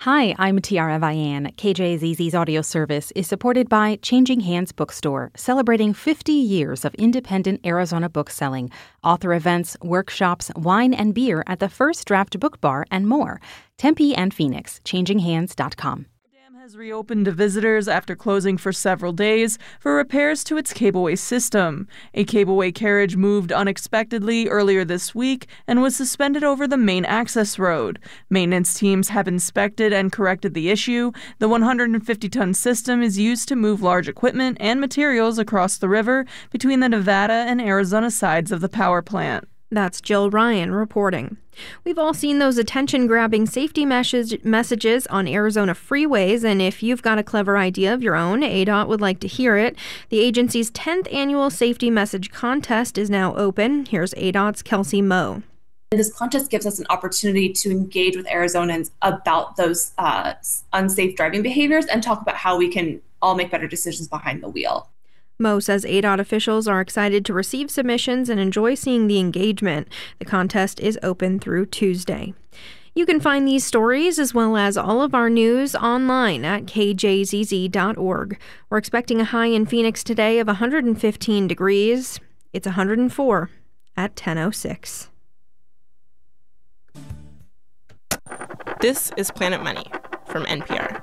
Hi, I'm Tiara Vian. KJZZ's audio service is supported by Changing Hands Bookstore, celebrating 50 years of independent Arizona book selling, author events, workshops, wine and beer at the First Draft Book Bar, and more. Tempe and Phoenix, changinghands.com. Has reopened to visitors after closing for several days for repairs to its cableway system. A cableway carriage moved unexpectedly earlier this week and was suspended over the main access road. Maintenance teams have inspected and corrected the issue. The 150-ton system is used to move large equipment and materials across the river between the Nevada and Arizona sides of the power plant. That's Jill Ryan reporting. We've all seen those attention-grabbing safety messages on Arizona freeways, and if you've got a clever idea of your own, ADOT would like to hear it. The agency's 10th annual safety message contest is now open. Here's ADOT's Kelsey Moe. This contest gives us an opportunity to engage with Arizonans about those unsafe driving behaviors and talk about how we can all make better decisions behind the wheel. Moe says ADOT officials are excited to receive submissions and enjoy seeing the engagement. The contest is open through Tuesday. You can find these stories as well as all of our news online at kjzz.org. We're expecting a high in Phoenix today of 115 degrees. It's 104 at 10:06. This is Planet Money from NPR.